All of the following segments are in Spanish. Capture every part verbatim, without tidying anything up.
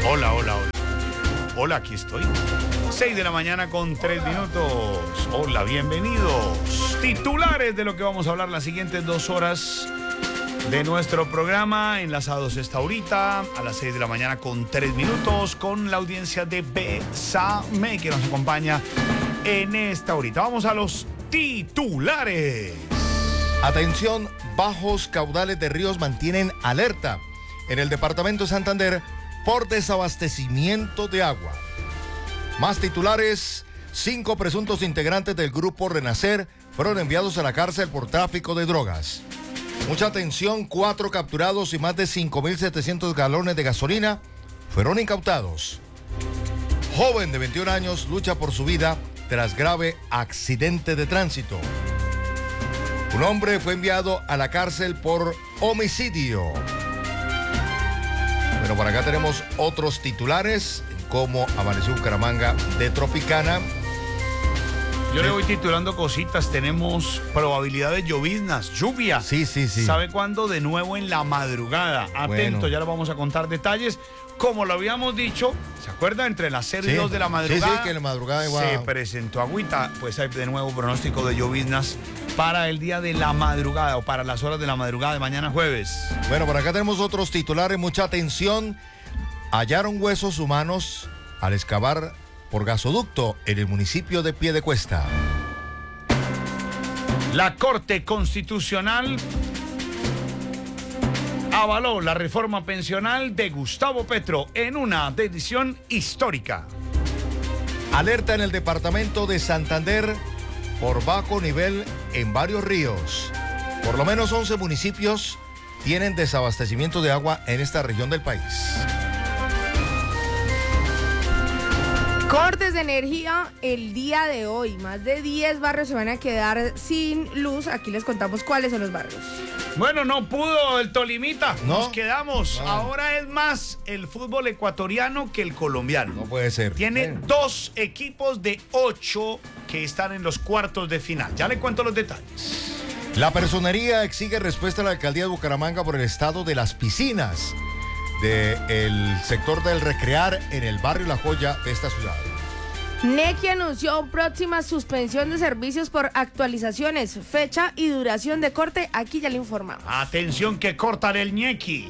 Hola, hola, hola. Hola, aquí estoy. seis de la mañana con tres minutos. Hola, bienvenidos. Titulares de lo que vamos a hablar las siguientes dos horas de nuestro programa. Enlazados esta ahorita a las seis de la mañana con tres minutos con la audiencia de Bésame que nos acompaña en esta ahorita. Vamos a los titulares. Atención, bajos caudales de ríos mantienen alerta en el departamento de Santander por desabastecimiento de agua. Más titulares, cinco presuntos integrantes del grupo Renacer fueron enviados a la cárcel por tráfico de drogas. Mucha atención, cuatro capturados y más de cinco mil setecientos galones de gasolina fueron incautados. Joven de veintiún años lucha por su vida tras grave accidente de tránsito. Un hombre fue enviado a la cárcel por homicidio. Bueno, por acá tenemos otros titulares, como amaneció Bucaramanga de Tropicana. Yo le voy titulando cositas. Tenemos probabilidad de lloviznas, lluvia. Sí, sí, sí. ¿Sabe cuándo? De nuevo en la madrugada. Atento, bueno. Ya le vamos a contar detalles. Como lo habíamos dicho, ¿se acuerda? Entre las cero y dos de la madrugada. Sí, sí, que en la madrugada igual. Se presentó agüita. Pues hay de nuevo pronóstico de lloviznas para el día de la madrugada o para las horas de la madrugada de mañana jueves. Bueno, por acá tenemos otros titulares. Mucha atención. Hallaron huesos humanos al excavar por gasoducto en el municipio de Piedecuesta. La Corte Constitucional avaló la reforma pensional de Gustavo Petro en una decisión histórica. Alerta en el departamento de Santander por bajo nivel en varios ríos. Por lo menos once municipios tienen desabastecimiento de agua en esta región del país. Cortes de energía el día de hoy. Más de diez barrios se van a quedar sin luz. Aquí les contamos cuáles son los barrios. Bueno, no pudo el Tolimita. ¿No? Nos quedamos. No. Ahora es más el fútbol ecuatoriano que el colombiano. No puede ser. Tiene Bueno. dos equipos de ocho que están en los cuartos de final. Ya le cuento los detalles. La personería exige respuesta a la alcaldía de Bucaramanga por el estado de las piscinas del sector del Recrear en el barrio La Joya de esta ciudad. Nequi anunció próxima suspensión de servicios por actualizaciones, fecha y duración de corte. Aquí ya le informamos. Atención que cortan el ñequi.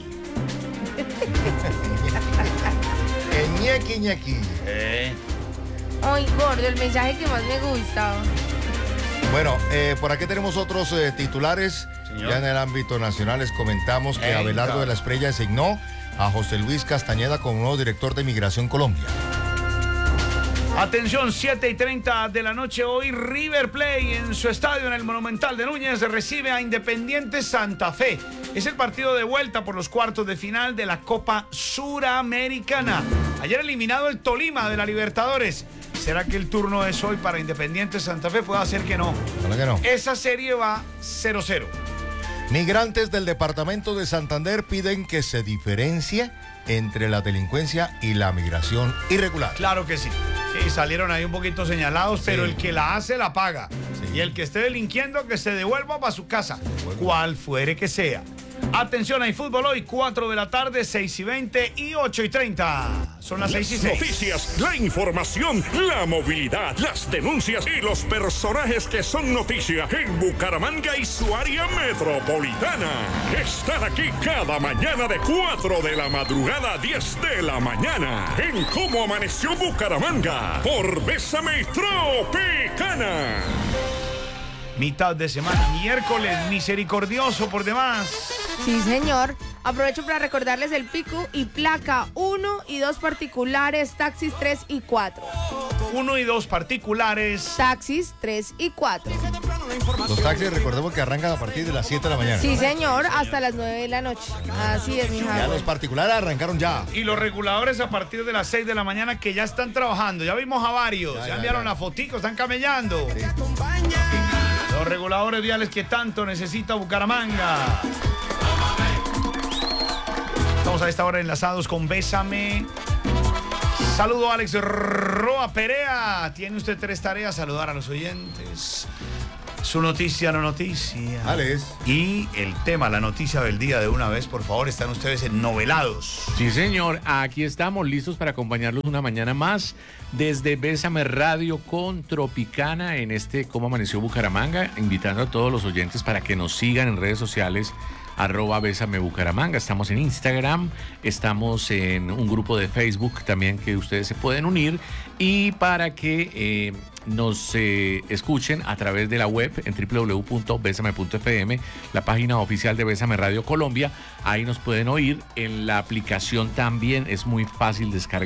El ñequi ñequi. Eh. Ay, gordo, el mensaje que más me gusta. Bueno, eh, por aquí tenemos otros eh, titulares. Señor. Ya en el ámbito nacional les comentamos que Venga. Abelardo de la Espriella designó a José Luis Castañeda como nuevo director de Migración Colombia. Atención, siete y treinta de la noche hoy, River Plate en su estadio en el Monumental de Núñez recibe a Independiente Santa Fe. Es el partido de vuelta por los cuartos de final de la Copa Suramericana. Ayer eliminado el Tolima de la Libertadores. ¿Será que el turno es hoy para Independiente Santa Fe? Puede ser que no. ¿Verdad que no? Esa serie va cero cero. Migrantes del departamento de Santander piden que se diferencie entre la delincuencia y la migración irregular. Claro que sí. Sí, salieron ahí un poquito señalados, Sí. pero el que la hace la paga. Sí. Y el que esté delinquiendo que se devuelva para su casa, cual fuere que sea. Atención, hay fútbol hoy, cuatro de la tarde, seis y veinte y ocho y treinta. Son las seis y seis. Noticias, la información, la movilidad, las denuncias y los personajes que son noticia en Bucaramanga y su área metropolitana. Están aquí cada mañana de cuatro de la madrugada a diez de la mañana en Cómo Amaneció Bucaramanga por Bésame Tropicana. Mitad de semana, miércoles, misericordioso por demás. Sí, señor. Aprovecho para recordarles el pico y placa uno y dos particulares, taxis tres y cuatro. Uno y dos particulares. Taxis tres y cuatro. Los taxis, recordemos que arrancan a partir de las siete de la mañana. Sí, señor, hasta las nueve de la noche. Así es, mi Ya Javier. los particulares arrancaron ya. Y los reguladores a partir de las seis de la mañana que ya están trabajando. Ya vimos a varios. Ya, Ya, ya, enviaron ya. la fotico, están camellando. Los reguladores viales que tanto necesita Bucaramanga. Estamos a esta hora enlazados con Bésame. Saludo a Alex Roa Perea. Tiene usted tres tareas: saludar a los oyentes, Su noticia, no noticia. Alex. Y el tema, la noticia del día de una vez, por favor, están ustedes ennovelados. Sí, señor, aquí estamos listos para acompañarlos una mañana más desde Bésame Radio con Tropicana en este Cómo Amaneció Bucaramanga, invitando a todos los oyentes para que nos sigan en redes sociales, arroba Bésame Bucaramanga. Estamos en Instagram, estamos en un grupo de Facebook también que ustedes se pueden unir, y para que eh, nos eh, escuchen a través de la web en doble u doble u doble u punto besame punto efe eme, la página oficial de Bésame Radio Colombia. Ahí nos pueden oír. En la aplicación también es muy fácil descargar